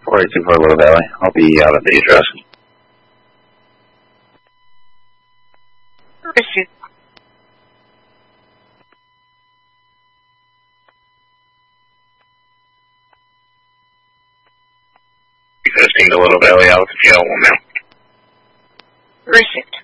484 Little Valley. I'll be out at the address. Received. Existing to Little Valley, out at the jail 1 now. Received.